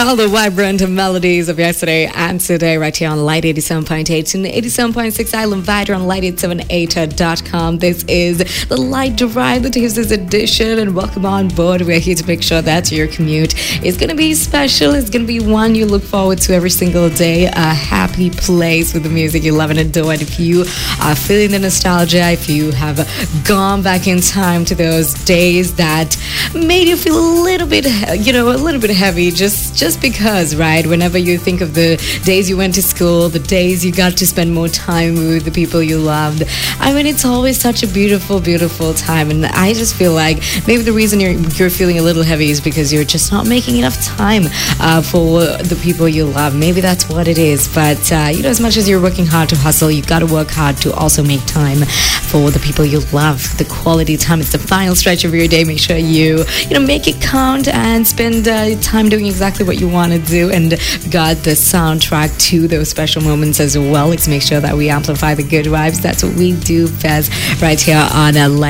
All the vibrant melodies of yesterday and today right here on Light 87.8 and 87.6 Island Vider on light878.com. This is the Light Drive, the Tuesdays edition, and welcome on board. We're here to make sure that your commute is going to be special. It's going to be one you look forward to every single day, a happy place with the music you love and adore. And if you are feeling the nostalgia, if you have gone back in time to those days that made you feel a little bit heavy, just because, right? Whenever you think of the days you went to school, the days you got to spend more time with the people you loved, I mean, it's always such a beautiful, beautiful time. And I just feel like maybe the reason you're feeling a little heavy is because you're just not making enough time for the people you love. Maybe that's what it is. But as much as you're working hard to hustle, you've got to work hard to also make time for the people you love. The quality time. It's the final stretch of your day. Make sure you make it count and spend time doing exactly what you want to do, and got the soundtrack to those special moments as well. Let's make sure that we amplify the good vibes. That's what we do best right here on